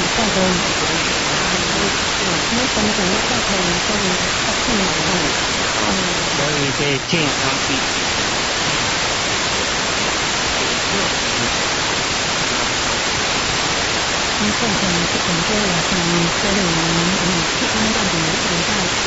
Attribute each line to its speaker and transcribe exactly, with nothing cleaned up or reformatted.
Speaker 1: 在的，那什么什么在可以可以在进来的，
Speaker 2: 所以是健康地。
Speaker 1: 你共同是很多人可能所有人嗯，不同样的人在。